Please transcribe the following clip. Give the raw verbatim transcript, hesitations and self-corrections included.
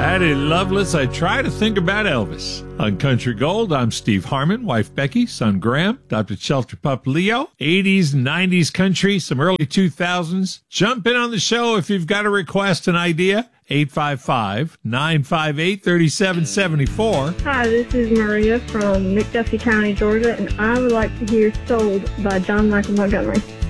Addie Lovelace, I try to think about Elvis. On Country Gold, I'm Steve Harmon, wife Becky, son Graham, adopted shelter pup Leo. eighties, nineties country, some early two thousands. Jump in on the show if you've got a request, an idea. eight five five, nine five eight, three seven seven four. Hi, this is Maria from McDuffie County, Georgia, and I would like to hear Sold by John Michael Montgomery.